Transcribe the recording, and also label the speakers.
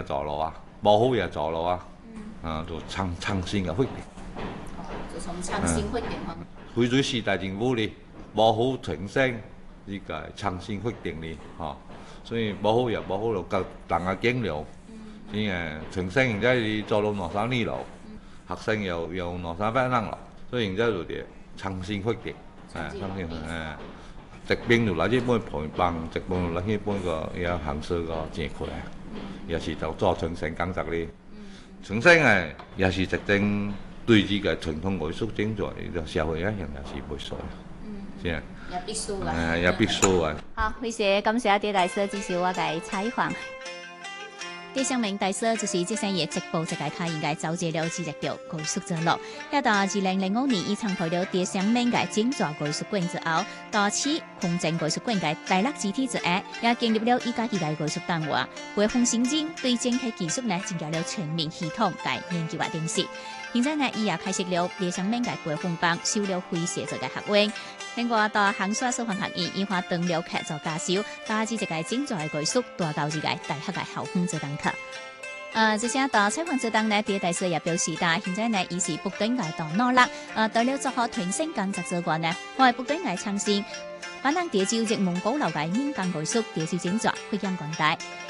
Speaker 1: 做咯啊，冇好也做咯啊，就創新嘅決定。
Speaker 2: 就從創新決定嚇。
Speaker 1: 非最時代政府咧，冇好提升呢個創新決定咧，所以冇好也冇好就各人嘅經歷，先提升然之後做到攞三年咯，學生又攞三百人咯，所以然之後就啲創新決定，創新直邊就嚟呢本陪伴，直邊就嚟呢本個有行事個正確，也是就做創新工作咧，創新也是直正。對這個傳統藝術正在社會一樣也是不錯，是啊，
Speaker 2: 也必須啦，
Speaker 1: 也必須啊。
Speaker 3: 好，非常感謝葉大師接受我嘅採訪。葉尚明大師就是這些嘢直播這個他應該召集了幾隻表藝術節目，一到2005年，伊參與了葉尚明嘅整座藝術館之後，到此空間藝術館嘅第六主體之一，也建立了一家藝術單位，為紅新人對整體技術呢增加了全面系統嘅研究和認識。現在呢，伊也開設了葉尚明嘅培訓班，收了非寫作嘅學員。另外到杭沙師範學院，伊話當了劇做教授，導致一個整座嘅藝術帶到一個大學嘅校風這堂課。這些到採訪這檔呢，葉大師也表示，但現在呢，伊是不斷嘅到努力，到了做好團升工作之後呢，我係不斷嘅創新，反正地招亦蒙古流嘅民間藝術地招整座，發揚光大。